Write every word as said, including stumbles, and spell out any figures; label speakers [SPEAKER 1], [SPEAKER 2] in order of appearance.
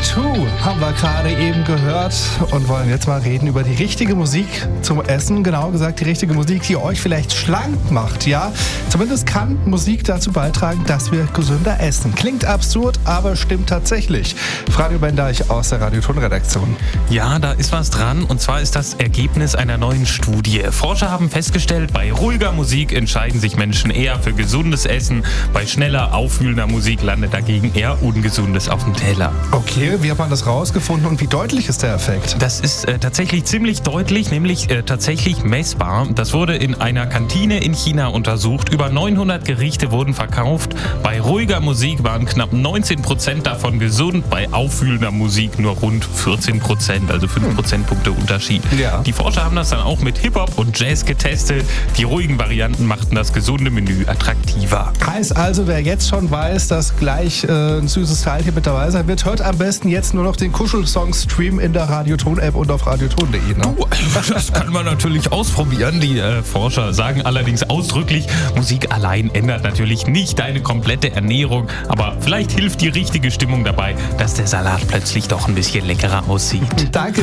[SPEAKER 1] Two haben wir gerade eben gehört und wollen jetzt mal reden über die richtige Musik zum Essen. Genau gesagt, die richtige Musik, die euch vielleicht schlank macht, ja? Zumindest kann Musik dazu beitragen, dass wir gesünder essen. Klingt absurd, aber stimmt tatsächlich. Franjo Bendeich aus der Radioton-Redaktion.
[SPEAKER 2] Ja, da ist was dran, und zwar ist das Ergebnis einer neuen Studie. Forscher haben festgestellt, bei ruhiger Musik entscheiden sich Menschen eher für gesundes Essen, bei schneller, aufwühlender Musik landet dagegen eher Ungesundes auf dem Teller.
[SPEAKER 1] Okay, wie hat man das rausgefunden und wie deutlich ist der Effekt?
[SPEAKER 2] Das ist äh, tatsächlich ziemlich deutlich, nämlich äh, tatsächlich messbar. Das wurde in einer Kantine in China untersucht. Über neunhundert Gerichte wurden verkauft. Bei ruhiger Musik waren knapp neunzehn Prozent davon gesund, bei aufwühlender Musik nur rund vierzehn Prozent, also fünf Prozentpunkte Unterschied.
[SPEAKER 1] Ja.
[SPEAKER 2] Die Forscher haben das dann auch mit Hip-Hop und Jazz getestet. Die ruhigen Varianten machten das gesunde Menü attraktiver.
[SPEAKER 1] Heißt also, wer jetzt schon weiß, dass gleich äh, ein süßes Teilchen mit dabei sein wird, hört am besten jetzt nur noch den Kuschelsong-Stream in der Radioton-App und auf radioton punkt de. Ne?
[SPEAKER 2] Du, das kann man natürlich ausprobieren. Die äh, Forscher sagen allerdings ausdrücklich, Musik allein ändert natürlich nicht deine komplette Ernährung, aber vielleicht hilft die richtige Stimmung dabei, dass der Salat plötzlich doch ein bisschen leckerer aussieht.
[SPEAKER 1] Danke.